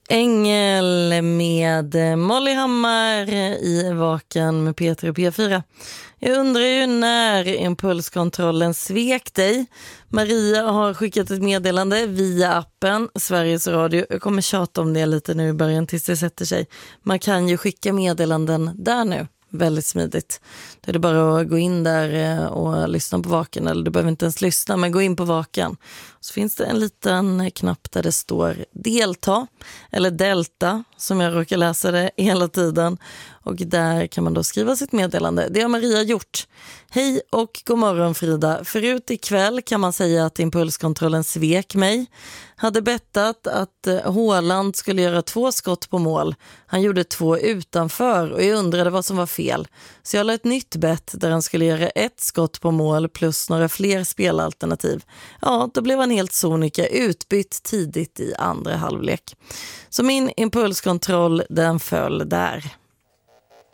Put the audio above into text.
Ängel med Molly Hammar i Vaken med Peter och P4. Jag undrar ju när impulskontrollen svek dig. Maria har skickat ett meddelande via appen Sveriges Radio. Jag kommer tjata om det lite nu i början tills det sätter sig. Man kan ju skicka meddelanden där nu. Väldigt smidigt. Då är det bara att gå in där och lyssna på Vaken. Eller du behöver inte ens lyssna, men gå in på Vaken. Så finns det en liten knapp där det står delta. Eller delta, som jag råkar läsa det hela tiden. Och där kan man då skriva sitt meddelande. Det har Maria gjort. Hej och god morgon Frida. Förut ikväll kan man säga att impulskontrollen svek mig. Hade bettat att Haaland skulle göra 2 skott på mål. Han gjorde 2 utanför och jag undrade vad som var fel. Så jag la ett nytt bett där han skulle göra 1 skott på mål plus några fler spelalternativ. Ja, då blev han helt sonika utbytt tidigt i andra halvlek. Så min impulskontroll, den föll där.